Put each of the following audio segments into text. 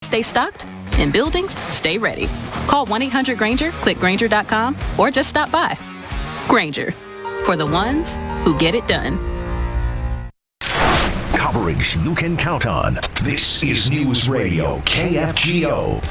stay stocked, and buildings stay ready. Call 1-800-GRANGER, click Grainger.com, or just stop by. Grainger, for the ones who get it done. Coverage you can count on. This is News Radio KFGO.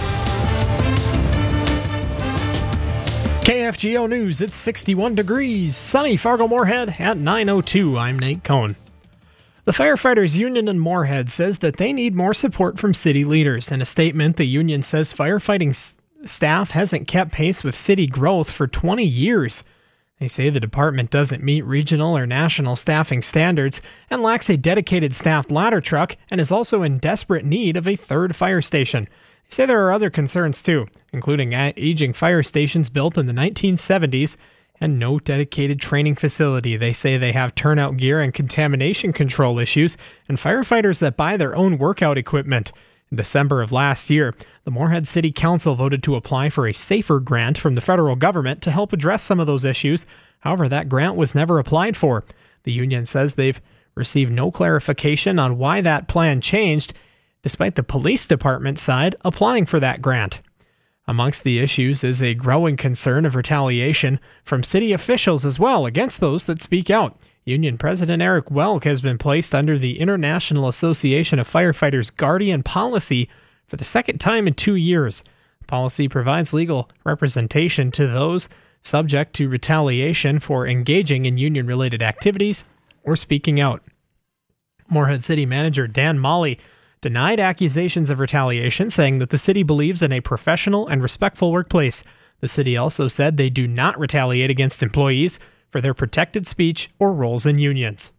KFGO News, it's 61 degrees, sunny Fargo-Moorhead at 9:02. I'm Nate Cohn. The Firefighters Union in Moorhead says that they need more support from city leaders. In a statement, the union says firefighting staff hasn't kept pace with city growth for 20 years. They say the department doesn't meet regional or national staffing standards and lacks a dedicated staffed ladder truck and is also in desperate need of a third fire station. They say there are other concerns too, including aging fire stations built in the 1970s and no dedicated training facility. They say they have turnout gear and contamination control issues and firefighters that buy their own workout equipment. In December of last year, the Moorhead City Council voted to apply for a SAFER grant from the federal government to help address some of those issues. However, that grant was never applied for. The union says they've received no clarification on why that plan changed, despite the police department side applying for that grant. Amongst the issues is a growing concern of retaliation from city officials as well against those that speak out. Union President Eric Welk has been placed under the International Association of Firefighters Guardian Policy for the second time in 2 years. The policy provides legal representation to those subject to retaliation for engaging in union-related activities or speaking out. Moorhead City Manager Dan Molly denied accusations of retaliation, saying that the city believes in a professional and respectful workplace. The city also said they do not retaliate against employees for their protected speech or roles in unions.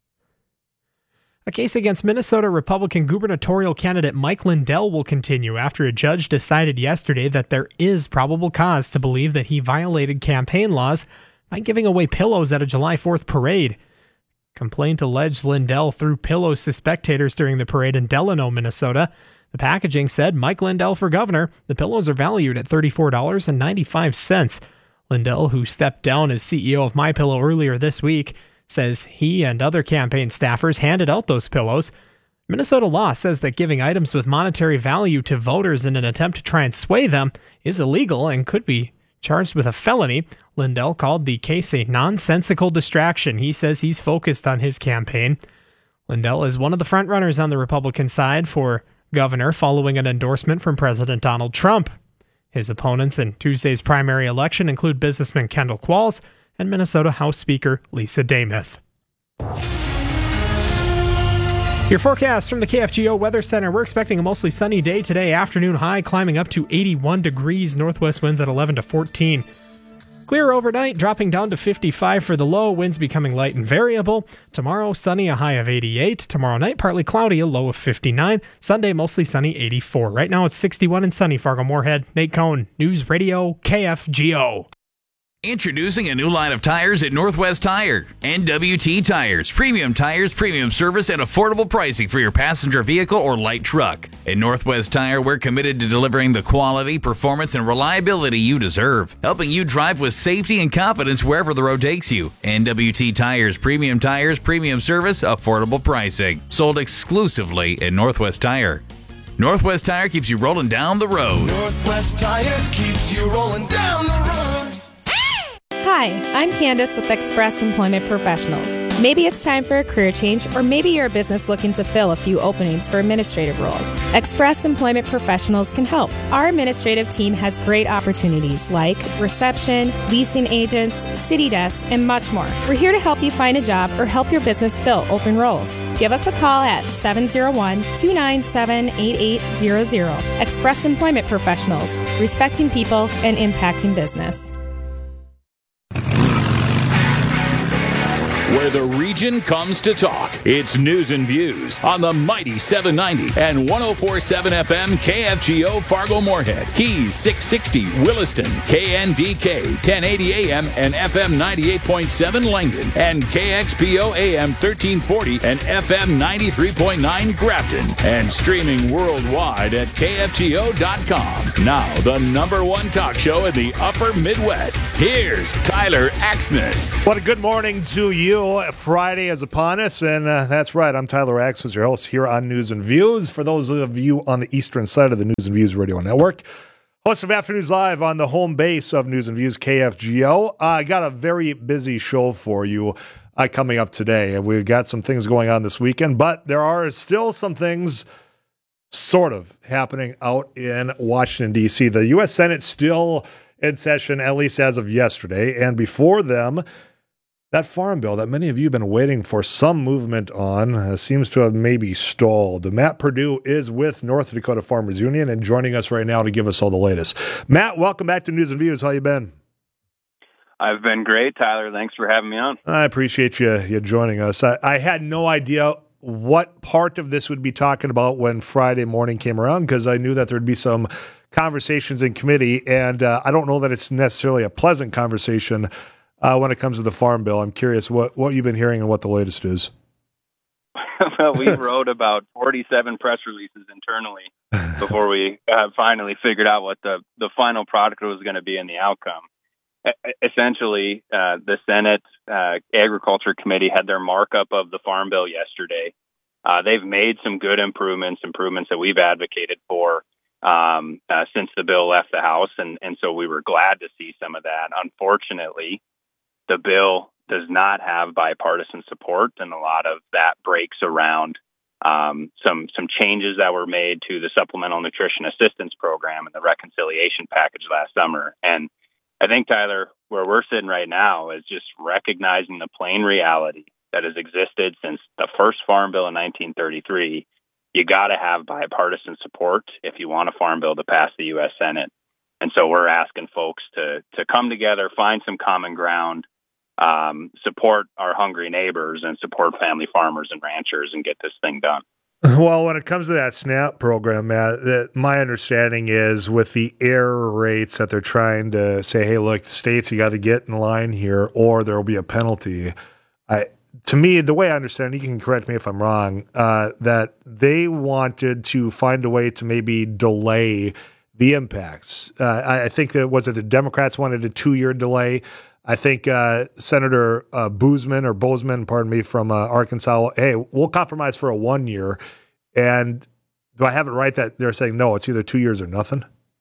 A case against Minnesota Republican gubernatorial candidate Mike Lindell will continue after a judge decided yesterday that there is probable cause to believe that he violated campaign laws by giving away pillows at a July 4th parade. Complaint alleged Lindell threw pillows to spectators during the parade in Delano, Minnesota. The packaging said, "Mike Lindell for governor." The pillows are valued at $34.95. Lindell, who stepped down as CEO of MyPillow earlier this week, says he and other campaign staffers handed out those pillows. Minnesota law says that giving items with monetary value to voters in an attempt to try and sway them is illegal and could be charged with a felony. Lindell called the case a nonsensical distraction. He says he's focused on his campaign. Lindell is one of the frontrunners on the Republican side for governor following an endorsement from President Donald Trump. His opponents in Tuesday's primary election include businessman Kendall Qualls and Minnesota House Speaker Lisa Demuth. Your forecast from the KFGO Weather Center. We're expecting a mostly sunny day today. Afternoon high climbing up to 81 degrees. Northwest winds at 11 to 14. Clear overnight, dropping down to 55 for the low. Winds becoming light and variable. Tomorrow, sunny, a high of 88. Tomorrow night, partly cloudy, a low of 59. Sunday, mostly sunny, 84. Right now, it's 61 and sunny. Fargo-Moorhead. Nate Cohn, News Radio KFGO. Introducing a new line of tires at Northwest Tire. NWT Tires. Premium tires, premium service, and affordable pricing for your passenger vehicle or light truck. At Northwest Tire, we're committed to delivering the quality, performance, and reliability you deserve, helping you drive with safety and confidence wherever the road takes you. NWT Tires, premium service, affordable pricing. Sold exclusively at Northwest Tire. Northwest Tire keeps you rolling down the road. Northwest Tire keeps you rolling down the road. Hi, I'm Candace with Express Employment Professionals. Maybe it's time for a career change, or maybe you're a business looking to fill a few openings for administrative roles. Express Employment Professionals can help. Our administrative team has great opportunities like reception, leasing agents, city desks, and much more. We're here to help you find a job or help your business fill open roles. Give us a call at 701-297-8800. Express Employment Professionals, respecting people and impacting business. Where the region comes to talk. It's News and Views on the mighty 790 and 104.7 FM KFGO Fargo-Moorhead, Keys 660 Williston, KNDK 1080 AM and FM 98.7 Langdon, and KXPO AM 1340 and FM 93.9 Grafton, and streaming worldwide at KFGO.com. Now, the #1 talk show in the upper Midwest. Here's Tyler Axness. What a good morning to you. Well, Friday is upon us, and that's right. I'm Tyler Axels, your host here on News and Views. For those of you on the eastern side of the News and Views Radio Network, host of Afternoons Live on the home base of News and Views, KFGO. I got a very busy show for you coming up today. We've got some things going on this weekend, but there are still some things sort of happening out in Washington, D.C. The U.S. Senate still in session, at least as of yesterday, and before them, that farm bill that many of you have been waiting for some movement on seems to have maybe stalled. Matt Perdue is with North Dakota Farmers Union and joining us right now to give us all the latest. Matt, welcome back to News and Views. How you been? I've been great, Tyler. Thanks for having me on. I appreciate you joining us. I had no idea what part of this would be talking about when Friday morning came around because I knew that there'd be some conversations in committee, and I don't know that it's necessarily a pleasant conversation when it comes to the farm bill. I'm curious what you've been hearing and what the latest is. Well, we wrote about 47 press releases internally before we finally figured out what the final product was going to be and the outcome. Essentially, the Senate Agriculture Committee had their markup of the farm bill yesterday. They've made some good improvements that we've advocated for since the bill left the House, and so we were glad to see some of that. Unfortunately, the bill does not have bipartisan support, and a lot of that breaks around some changes that were made to the Supplemental Nutrition Assistance Program and the reconciliation package last summer. And I think, Tyler, where we're sitting right now is just recognizing the plain reality that has existed since the first Farm Bill in 1933. You got to have bipartisan support if you want a farm bill to pass the U.S. Senate. And so we're asking folks to come together, find some common ground, support our hungry neighbors, and support family farmers and ranchers and get this thing done. Well, when it comes to that SNAP program, Matt, my understanding is with the error rates that they're trying to say, hey, look, states, you got to get in line here or there will be a penalty. To me, the way I understand it, you can correct me if I'm wrong, that they wanted to find a way to maybe delay the impacts. I think that the Democrats wanted a 2-year delay. I think Senator Boozman, from Arkansas, hey, we'll compromise for a 1 year. And do I have it right that they're saying, no, it's either 2 years or nothing?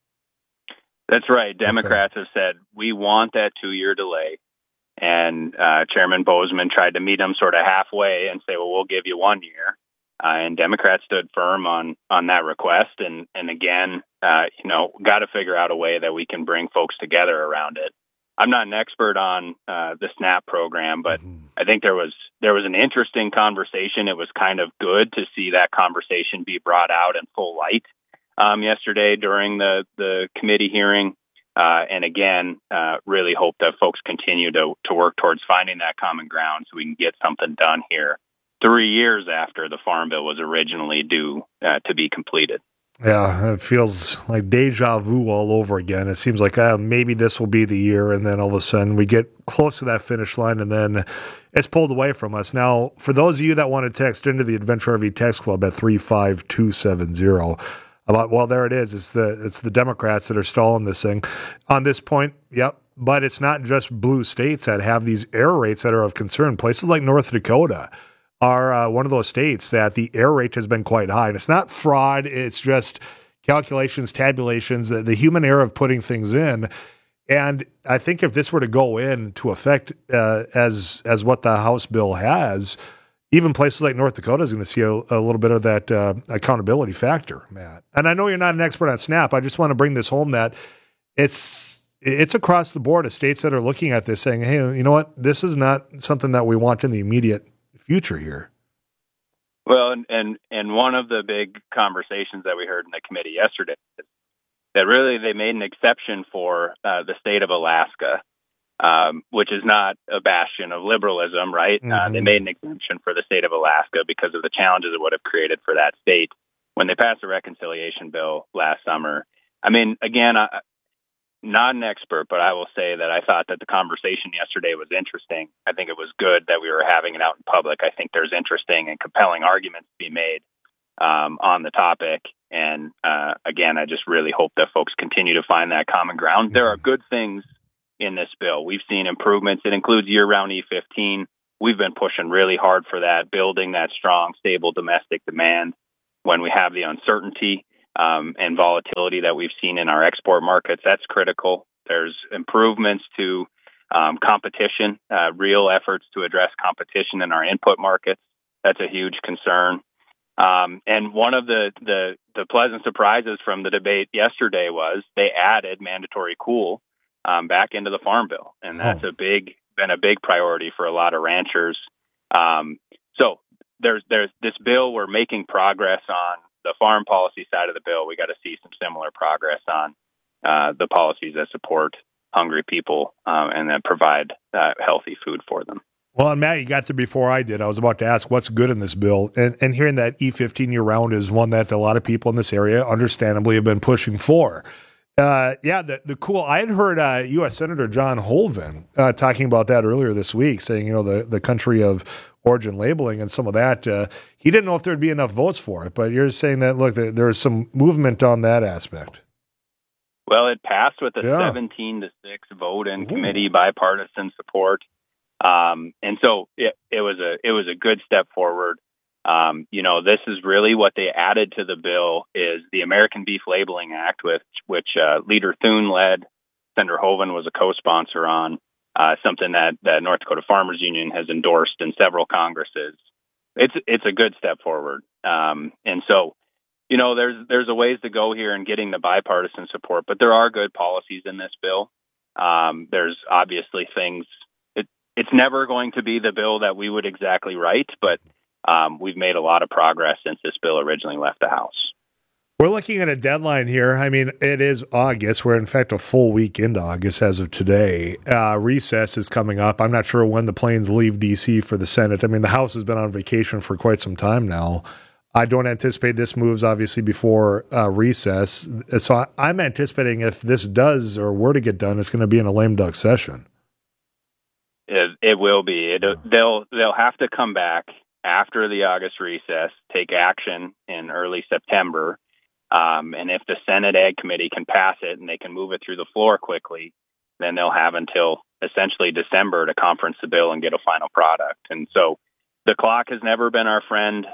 That's right. Democrats have said, we want that 2-year delay. And Chairman Boozman tried to meet them sort of halfway and say, well, we'll give you 1 year. And Democrats stood firm on that request. And again, got to figure out a way that we can bring folks together around it. I'm not an expert on the SNAP program, but I think there was an interesting conversation. It was kind of good to see that conversation be brought out in full light yesterday during the committee hearing. And again, really hope that folks continue to work towards finding that common ground so we can get something done here 3 years after the Farm Bill was originally due to be completed. Yeah, it feels like deja vu all over again. It seems like maybe this will be the year, and then all of a sudden we get close to that finish line, and then it's pulled away from us. Now, for those of you that want to text into the Adventure RV Text Club at 35270, there it is. It's the Democrats that are stalling this thing. On this point, yep, but it's not just blue states that have these error rates that are of concern. Places like North Dakota are one of those states that the error rate has been quite high. And it's not fraud. It's just calculations, tabulations, the human error of putting things in. And I think if this were to go into effect as what the House bill has, even places like North Dakota is going to see a little bit of that accountability factor, Matt. And I know you're not an expert on SNAP. I just want to bring this home that it's across the board of states that are looking at this saying, hey, you know what? This is not something that we want in the immediate future here. Well, and one of the big conversations that we heard in the committee yesterday is that really they made an exception for the state of Alaska, which is not a bastion of liberalism, right? They made an exemption for the state of Alaska because of the challenges it would have created for that state when they passed the reconciliation bill last summer. I mean, again, not an expert, but I will say that I thought that the conversation yesterday was interesting. I think it was good that we were having it out in public. I think there's interesting and compelling arguments to be made on the topic. And again, I just really hope that folks continue to find that common ground. There are good things in this bill. We've seen improvements. It includes year-round E15. we've been pushing really hard for that, building that strong, stable domestic demand when we have the uncertainty and volatility that we've seen in our export markets. That's critical. There's improvements to competition, real efforts to address competition in our input markets. That's a huge concern. And one of the pleasant surprises from the debate yesterday was they added mandatory cool back into the Farm Bill, and that's been a big priority for a lot of ranchers. So there's this bill. We're making progress on the farm policy side of the bill. We got to see some similar progress on the policies that support hungry people and that provide healthy food for them. Well, and Matt, you got there before I did. I was about to ask what's good in this bill. And hearing that E15 year-round is one that a lot of people in this area understandably have been pushing for. The cool. I had heard U.S. Senator John Hoeven talking about that earlier this week, saying, the country of origin labeling and some of that. He didn't know if there'd be enough votes for it, but you're saying that, look, there's some movement on that aspect. Well, it passed with a 17-6 vote in committee, bipartisan support. And so it was a good step forward. This is really what they added to the bill is the American Beef Labeling Act, which Leader Thune led. Senator Hoeven was a co-sponsor on, something that North Dakota Farmers Union has endorsed in several Congresses. It's a good step forward. And so, there's a ways to go here in getting the bipartisan support, but there are good policies in this bill. There's obviously things. It's never going to be the bill that we would exactly write, but we've made a lot of progress since this bill originally left the House. We're looking at a deadline here. I mean, it is August. We're, in fact, a full week into August as of today. Recess is coming up. I'm not sure when the planes leave D.C. for the Senate. I mean, the House has been on vacation for quite some time now. I don't anticipate this moves, obviously, before recess. So I'm anticipating if this does or were to get done, it's going to be in a lame duck session. It will be. They'll have to come back after the August recess, take action in early September. And if the Senate Ag Committee can pass it and they can move it through the floor quickly, then they'll have until essentially December to conference the bill and get a final product. And so the clock has never been our friend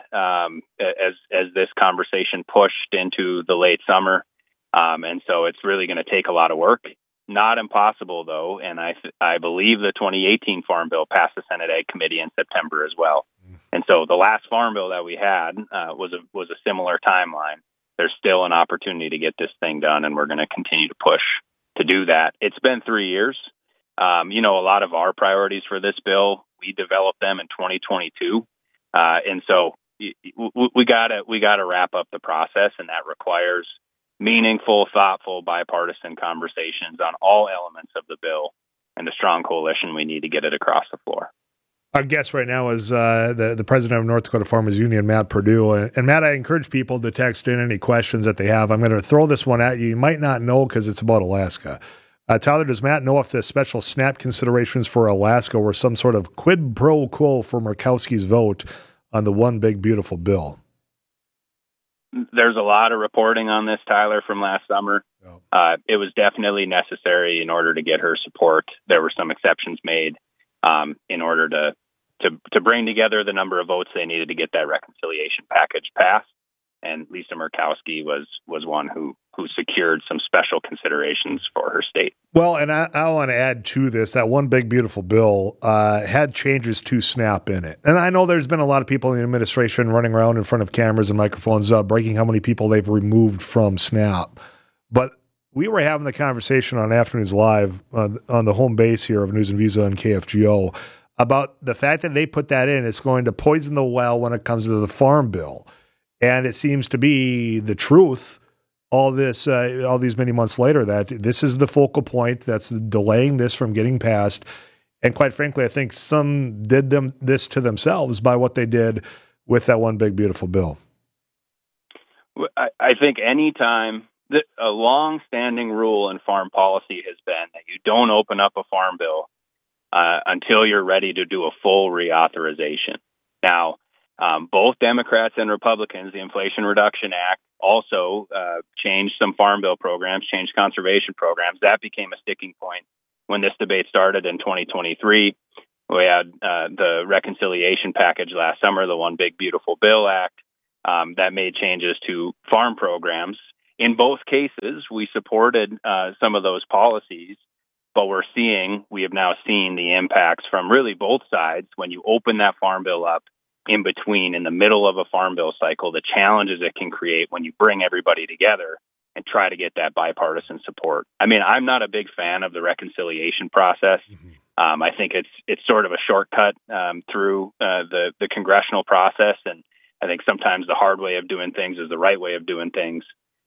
as this conversation pushed into the late summer. And so it's really going to take a lot of work. Not impossible, though, and I believe the 2018 Farm Bill passed the Senate Ag Committee in September as well. And so the last Farm Bill that we had was a similar timeline. There's still an opportunity to get this thing done, and we're going to continue to push to do that. It's been 3 years. A lot of our priorities for this bill, we developed them in 2022, and so we gotta wrap up the process, and that requires meaningful, thoughtful, bipartisan conversations on all elements of the bill and the strong coalition we need to get it across the floor. Our guest right now is the president of North Dakota Farmers Union, Matt Purdue. And Matt, I encourage people to text in any questions that they have. I'm going to throw this one at you. You might not know because it's about Alaska. Tyler, does Matt know if the special SNAP considerations for Alaska were some sort of quid pro quo for Murkowski's vote on the One Big Beautiful Bill? There's a lot of reporting on this, Tyler, from last summer. It was definitely necessary in order to get her support. There were some exceptions made in order to bring together the number of votes they needed to get that reconciliation package passed. And Lisa Murkowski was one who secured some special considerations for her state. Well, and I want to add to this, that One Big Beautiful Bill had changes to SNAP in it. And I know there's been a lot of people in the administration running around in front of cameras and microphones breaking how many people they've removed from SNAP. But we were having the conversation on Afternoons Live on the home base here of News and Views on KFGO about the fact that they put that in. It's going to poison the well when it comes to the Farm Bill. And it seems to be the truth all these many months later that this is the focal point that's delaying this from getting passed. And quite frankly, I think some did this to themselves by what they did with that One Big Beautiful Bill. I think anytime a long-standing rule in farm policy has been that you don't open up a farm bill until you're ready to do a full reauthorization. Now, both Democrats and Republicans, the Inflation Reduction Act also changed some farm bill programs, changed conservation programs. That became a sticking point when this debate started in 2023. We had the reconciliation package last summer, the One Big Beautiful Bill Act, that made changes to farm programs. In both cases, we supported some of those policies, but we have now seen the impacts from really both sides. When you open that farm bill up in the middle of a farm bill cycle, the challenges it can create when you bring everybody together and try to get that bipartisan support. I mean, I'm not a big fan of the reconciliation process. I think it's sort of a shortcut through the congressional process, and I think sometimes the hard way of doing things is the right way of doing things.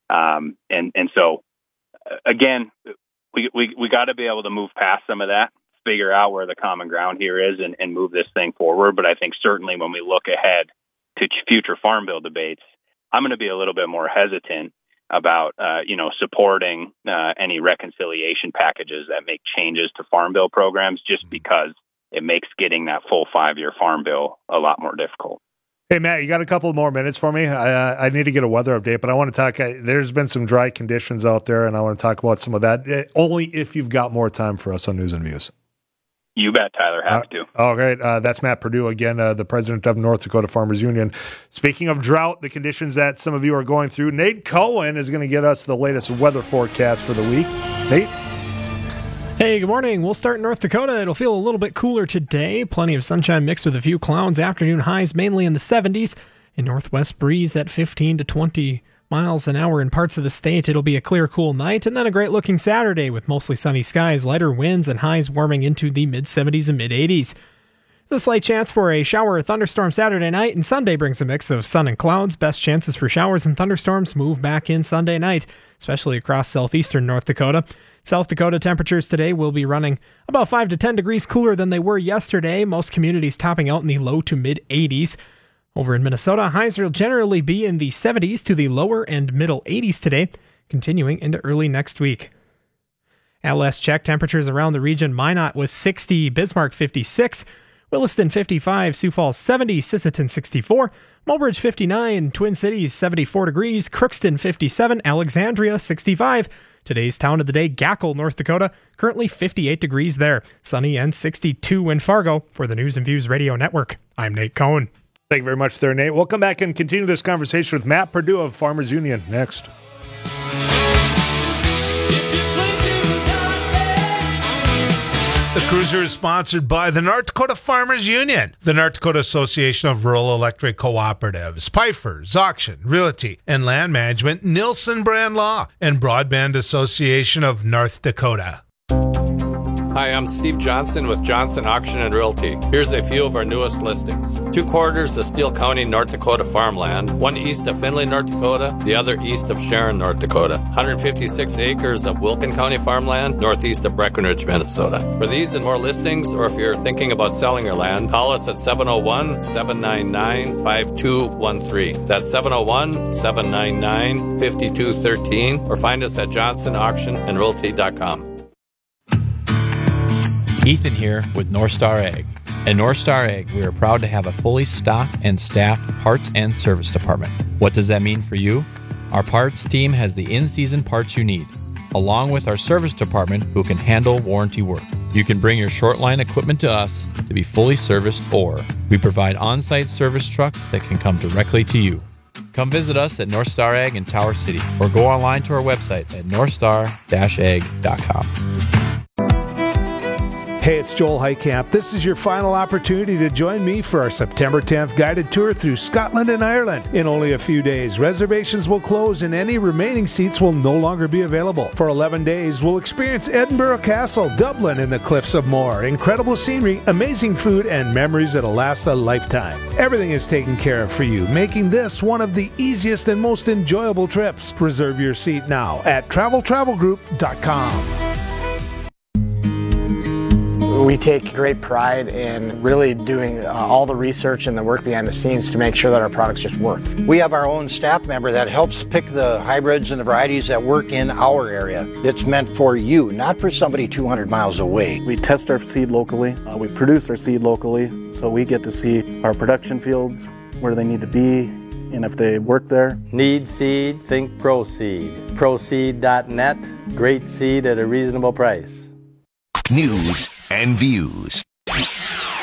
And so, again, we got to be able to move past some of that, figure out where the common ground here is, and move this thing forward. But I think certainly when we look ahead to future farm bill debates, I'm going to be a little bit more hesitant about supporting any reconciliation packages that make changes to farm bill programs, just because it makes getting that full 5-year farm bill a lot more difficult. Hey, Matt, you got a couple more minutes for me? I need to get a weather update, but I want to talk. There's been some dry conditions out there, and I want to talk about some of that, only if you've got more time for us on News and Views. You bet, Tyler. Happy to. Oh, great. That's Matt Perdue again, the president of North Dakota Farmers Union. Speaking of drought, the conditions that some of you are going through, Nate Cohen is going to get us the latest weather forecast for the week. Nate? Hey, good morning. We'll start in North Dakota. It'll feel a little bit cooler today. Plenty of sunshine mixed with a few clouds. Afternoon highs mainly in the 70s. A northwest breeze at 15 to 20 miles an hour in parts of the state. It'll be a clear, cool night, and then a great-looking Saturday with mostly sunny skies, lighter winds, and highs warming into the mid-70s and mid-80s. There's a slight chance for a shower or thunderstorm Saturday night, and Sunday brings a mix of sun and clouds. Best chances for showers and thunderstorms move back in Sunday night, especially across southeastern North Dakota. South Dakota temperatures today will be running about 5 to 10 degrees cooler than they were yesterday, most communities topping out in the low to mid-80s. Over in Minnesota, highs will generally be in the 70s to the lower and middle 80s today, continuing into early next week. At last check, temperatures around the region, Minot was 60, Bismarck 56, Williston 55, Sioux Falls 70, Sisseton 64, Mulbridge 59, Twin Cities 74 degrees, Crookston 57, Alexandria 65. Today's town of the day, Gackle, North Dakota, currently 58 degrees there. Sunny and 62 in Fargo. For the News and Views Radio Network, I'm Nate Cohen. Thank you very much there, Nate. We'll come back and continue this conversation with Matt Perdue of Farmers Union next. The Cruiser is sponsored by the North Dakota Farmers Union, the North Dakota Association of Rural Electric Cooperatives, Pfeiffer's Auction, Realty, and Land Management, Nielsen Brand Law, and Broadband Association of North Dakota. Hi, I'm Steve Johnson with Johnson Auction and Realty. Here's a few of our newest listings. 2 quarters of Steele County, North Dakota farmland, one east of Findlay, North Dakota, the other east of Sharon, North Dakota. 156 acres of Wilkin County farmland, northeast of Breckenridge, Minnesota. For these and more listings, or if you're thinking about selling your land, call us at 701-799-5213. That's 701-799-5213, or find us at johnsonauctionandrealty.com. Ethan here with North Star Ag. At North Star Ag, we are proud to have a fully stocked and staffed parts and service department. What does that mean for you? Our parts team has the in-season parts you need, along with our service department who can handle warranty work. You can bring your short line equipment to us to be fully serviced, or we provide on-site service trucks that can come directly to you. Come visit us at North Star Ag in Tower City, or go online to our website at northstar-ag.com. Hey, it's Joel Heitkamp. This is your final opportunity to join me for our September 10th guided tour through Scotland and Ireland. In only a few days, reservations will close and any remaining seats will no longer be available. For 11 days, we'll experience Edinburgh Castle, Dublin, and the Cliffs of Moher. Incredible scenery, amazing food, and memories that'll last a lifetime. Everything is taken care of for you, making this one of the easiest and most enjoyable trips. Reserve your seat now at travelgroup.com. We take great pride in really doing all the research and the work behind the scenes to make sure that our products just work. We have our own staff member that helps pick the hybrids and the varieties that work in our area. It's meant for you, not for somebody 200 miles away. We test our seed locally. We produce our seed locally, so we get to see our production fields, where they need to be, and if they work there. Need seed? Think ProSeed. ProSeed.net. Great seed at a reasonable price. News and Views.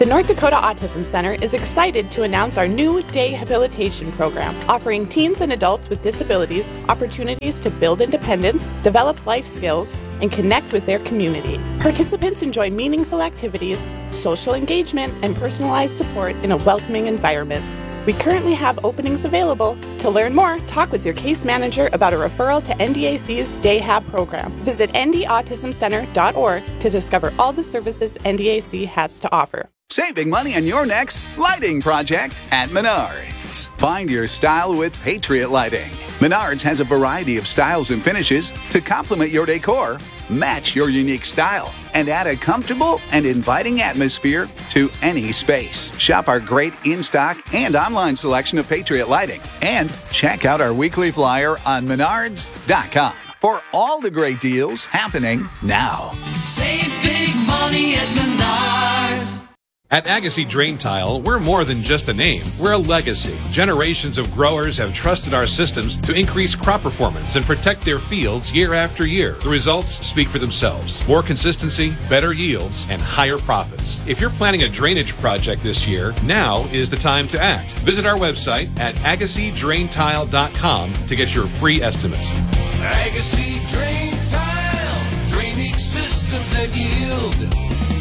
North Dakota Autism Center is excited to announce our new day habilitation program, offering teens and adults with disabilities opportunities to build independence, develop life skills, and connect with their community. Participants enjoy meaningful activities, social engagement, and personalized support in a welcoming environment. We currently have openings available. To learn more, talk with your case manager about a referral to NDAC's Day Hab program. Visit ndautismcenter.org to discover all the services NDAC has to offer. Saving money on your next lighting project at Menards. Find your style with Patriot Lighting. Menards has a variety of styles and finishes to complement your decor, match your unique style, and add a comfortable and inviting atmosphere to any space. Shop our great in-stock and online selection of Patriot Lighting. And check out our weekly flyer on Menards.com for all the great deals happening now. Save big money at Menards. At Agassi Drain Tile, we're more than just a name. We're a legacy. Generations of growers have trusted our systems to increase crop performance and protect their fields year after year. The results speak for themselves. More consistency, better yields, and higher profits. If you're planning a drainage project this year, now is the time to act. Visit our website at AgassiDrainTile.com to get your free estimates. Agassi Drain Tile, drainage systems that yield.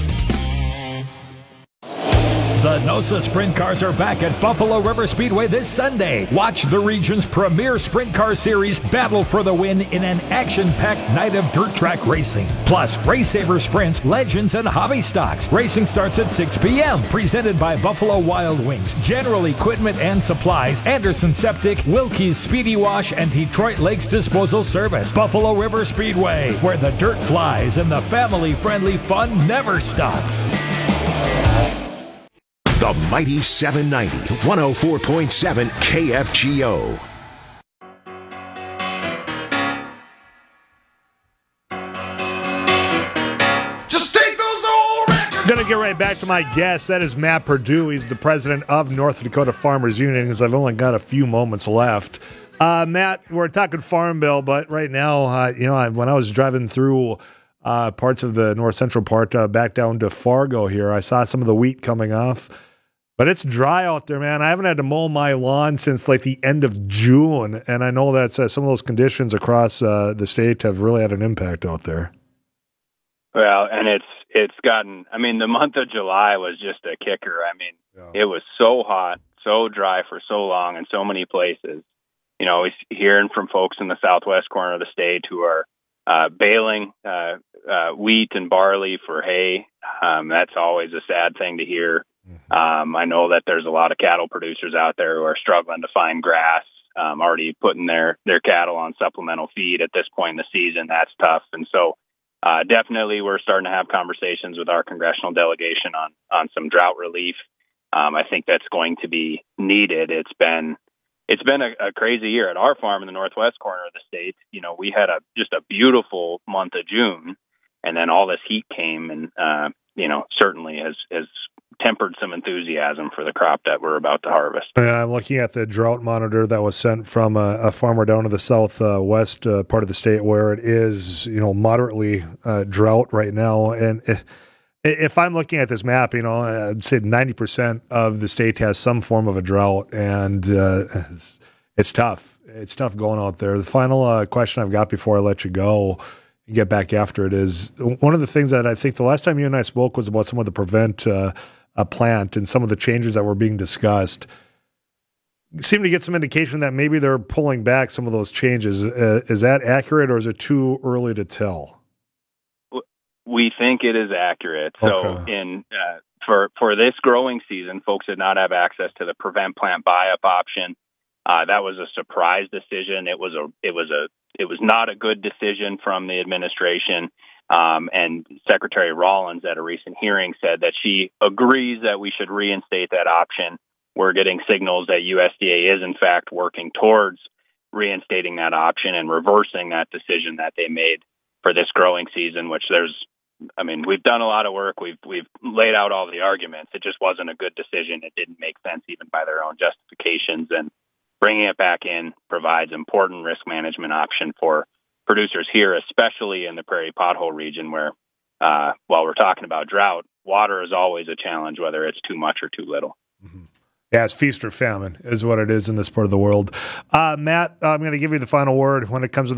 The NOSA Sprint Cars are back at Buffalo River Speedway this Sunday. Watch the region's premier sprint car series battle for the win in an action-packed night of dirt track racing. Plus, Race Saver Sprints, Legends, and Hobby Stocks. Racing starts at 6 p.m. Presented by Buffalo Wild Wings, General Equipment and Supplies, Anderson Septic, Wilkie's Speedy Wash, and Detroit Lakes Disposal Service. Buffalo River Speedway, where the dirt flies and the family-friendly fun never stops. The Mighty 790, 104.7 KFGO. Just take those old records. Gonna get right back to my guest. That is Matt Perdue. He's the president of North Dakota Farmers Union, because I've only got a few moments left. Matt, we're talking Farm Bill, but right now, when I was driving through parts of the north central part back down to Fargo here, I saw some of the wheat coming off. But it's dry out there, man. I haven't had to mow my lawn since like the end of June, and I know that some of those conditions across the state have really had an impact out there. Well, and it's gotten. I mean, the month of July was just a kicker. I mean, It was so hot, so dry for so long in so many places. You know, hearing from folks in the southwest corner of the state who are baling wheat and barley for hay. That's always a sad thing to hear. I know that there's a lot of cattle producers out there who are struggling to find grass, already putting their cattle on supplemental feed at this point in the season. That's tough. And so definitely we're starting to have conversations with our congressional delegation on some drought relief. I think that's going to be needed. It's been a crazy year at our farm in the northwest corner of the state. You know, we had just a beautiful month of June, and then all this heat came and, certainly has tempered some enthusiasm for the crop that we're about to harvest. Yeah, I'm looking at the drought monitor that was sent from a farmer down to the southwest part of the state, where it is, moderately drought right now. And if I'm looking at this map, I'd say 90% of the state has some form of a drought, and it's tough. It's tough going out there. The final question I've got before I let you go, get back after it, is one of the things that I think the last time you and I spoke was about some of the Prevent plant and some of the changes that were being discussed. Seem to get some indication that maybe they're pulling back some of those changes. Is that accurate, or is it too early to tell? We think it is accurate. Okay. So for this growing season, folks did not have access to the Prevent Plant Buy-Up option. That was a surprise decision. It was not a good decision from the administration. And Secretary Rollins at a recent hearing said that she agrees that we should reinstate that option. We're getting signals that USDA is in fact working towards reinstating that option and reversing that decision that they made for this growing season, which we've done a lot of work. We've laid out all the arguments. It just wasn't a good decision. It didn't make sense even by their own justifications, and bringing it back in provides important risk management option for producers here, especially in the prairie pothole region, where while we're talking about drought, water is always a challenge, whether it's too much or too little. Yeah, it's feast or famine is what it is in this part of the world. Matt, I'm going to give you the final word when it comes to